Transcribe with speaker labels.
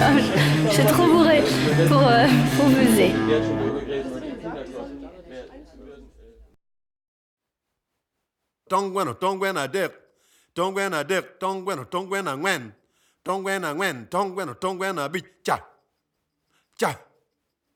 Speaker 1: Je suis trop bourrée pour buzzer.
Speaker 2: Tongweno, tongwena dek. Tongwena dek, tongwena ngwen. Tongwena ngwen, tongwena bi. Cha. Cha.